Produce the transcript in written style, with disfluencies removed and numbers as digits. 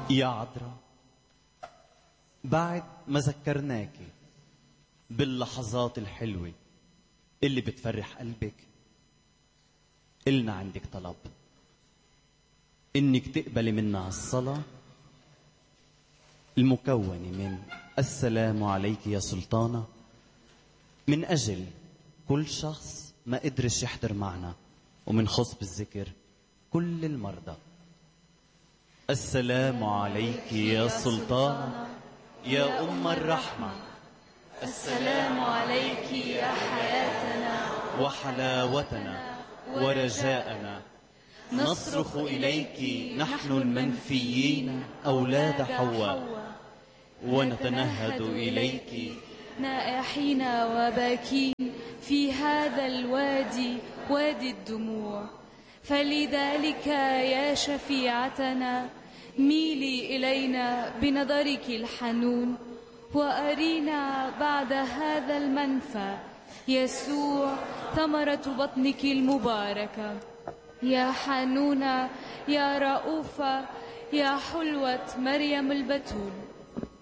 يا عذراء، بعد ما ذكرناكي باللحظات الحلوة اللي بتفرح قلبك، إلنا عندك طلب إنك تقبلي منا الصلاة المكونة من السلام عليك يا سلطانة، من أجل كل شخص ما قدرش يحضر معنا، ومن خص بالذكر كل المرضى. السلام عليك يا سلطانة يا أم الرحمة، السلام عليك يا حياتنا وحلاوتنا ورجاءنا، نصرخ إليك نحن المنفيين أولاد حواء، ونتنهد إليك نائحين وباكين في هذا الوادي، وادي الدموع. فلذلك يا شفيعتنا ميلي إلينا بنظرك الحنون، وأرينا بعد هذا المنفى يسوع ثمرة بطنك المباركة. يا حنونة، يا رؤوفة، يا حلوة مريم البتول.